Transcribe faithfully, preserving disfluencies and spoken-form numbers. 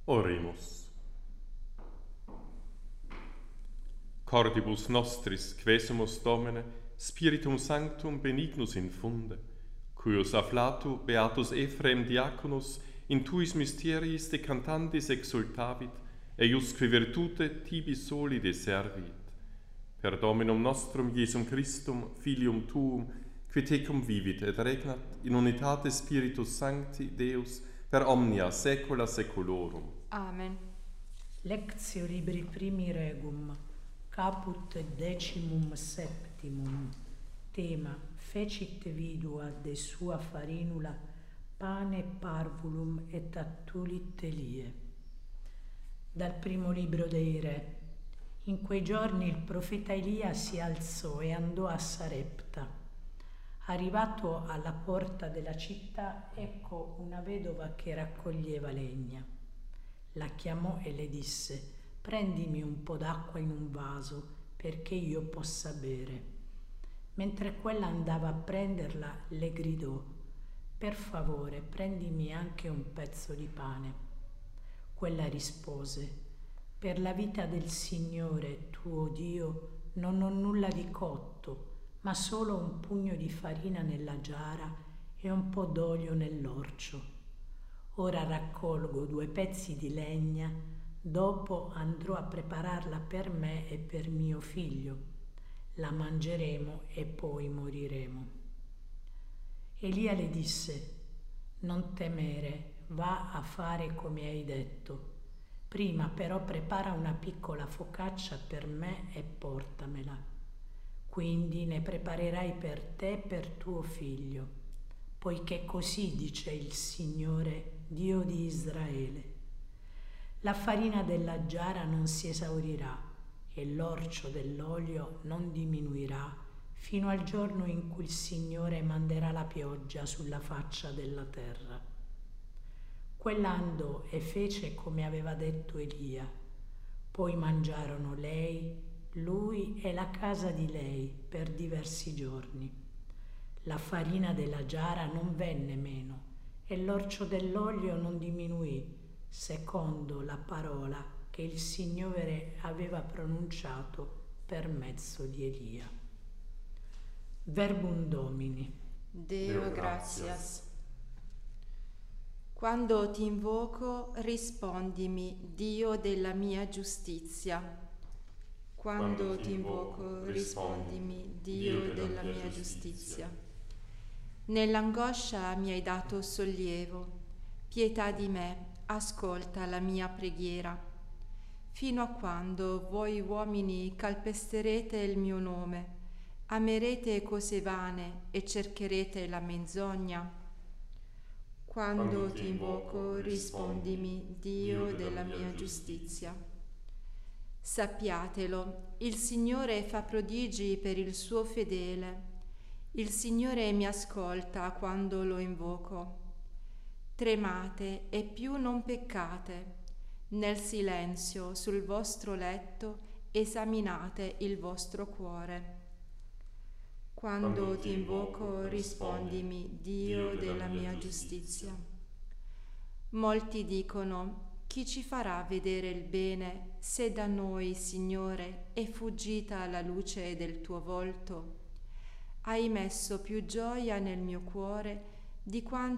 Oremus. Cordibus nostris, quesumus Domine, Spiritum Sanctum benignus infunde, cuius afflatu beatus Ephrem diaconus in tuis mysteriis decantantis exultavit, eiusque virtute tibi soli deservit. Per Dominum nostrum Iesum Christum, Filium Tuum, qui tecum vivit et regnat in unitate Spiritus Sancti Deus per omnia saecula saeculorum. Amen. Lectio libri primi regum, caput decimum septimum, tema fecit vidua de sua farinula pane parvulum et attulit Elie. Dal primo libro dei re. In quei giorni il profeta Elia si alzò e andò a Sarepta. Arrivato alla porta della città, ecco una vedova che raccoglieva legna. La chiamò e le disse: «Prendimi un po' d'acqua in un vaso perché io possa bere». Mentre quella andava a prenderla, le gridò: «Per favore, prendimi anche un pezzo di pane». Quella rispose: «Per la vita del Signore tuo Dio non ho nulla di cotto, ma solo un pugno di farina nella giara e un po' d'olio nell'orcio. Ora raccolgo due pezzi di legna, dopo andrò a prepararla per me e per mio figlio. La mangeremo e poi moriremo». Elia le disse: «Non temere, va a fare come hai detto. Prima però prepara una piccola focaccia per me e portamela. Quindi ne preparerai per te e per tuo figlio, poiché così dice il Signore, Dio di Israele: la farina della giara non si esaurirà e l'orcio dell'olio non diminuirà fino al giorno in cui il Signore manderà la pioggia sulla faccia della terra». Quella andò e fece come aveva detto Elia. Poi mangiarono lei, lui e la casa di lei per diversi giorni. La farina della giara non venne meno e l'orcio dell'olio non diminuì, secondo la parola che il Signore aveva pronunciato per mezzo di Elia. Verbum Domini. Deo gratias. Quando ti invoco, rispondimi, Dio della mia giustizia. Quando ti invoco, rispondimi, Dio della mia giustizia. Nell'angoscia mi hai dato sollievo. Pietà di me, ascolta la mia preghiera. Fino a quando voi uomini calpesterete il mio nome, amerete cose vane e cercherete la menzogna? Quando ti invoco, rispondimi, Dio della mia giustizia. Sappiatelo, il Signore fa prodigi per il suo fedele. Il Signore mi ascolta quando lo invoco. Tremate e più non peccate. Nel silenzio sul vostro letto esaminate il vostro cuore. Quando ti invoco, rispondimi, Dio della mia giustizia. Molti dicono: chi ci farà vedere il bene se da noi, Signore, è fuggita la luce del tuo volto? Hai messo più gioia nel mio cuore di quanto